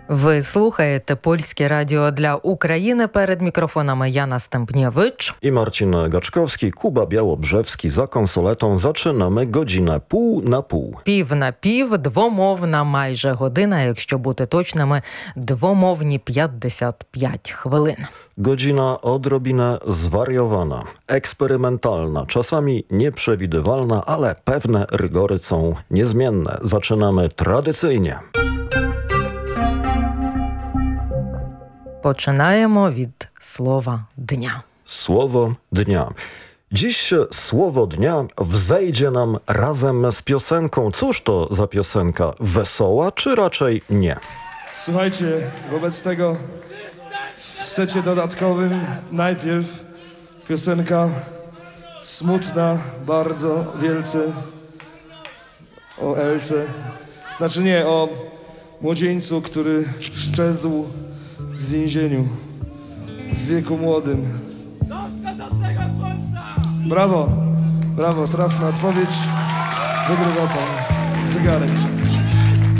Ви слухаєте Польське радіо для України. Перед мікрофонами Jana Stępniewicz i Marcin Gaczkowski, Kuba Białobrzewski. Za konsoletą zaczynamy godzinę pół na pół. Пів на пів, двомовна майже година, якщо бути точними, двомовні 55 хвилин. Godzina odrobinę zwariowana, eksperymentalna, czasami nieprzewidywalna, ale pewne rygory są niezmienne. Zaczynamy tradycyjnie. Починаємо від слова дня. Słowo dnia. Dziś słowo dnia wzejdzie nam razem z piosenką. Cóż to za piosenka? Wesoła czy raczej nie? Słuchajcie, wobec tego w secie dodatkowym najpierw piosenka smutna, bardzo wielce o Elce. Znaczy nie, o młodzieńcu, który szczezł w więzieniu w wieku młodym. Do wschodzącego słońca! Brawo, brawo, trafna odpowiedź. Wygrywa pan zegarek.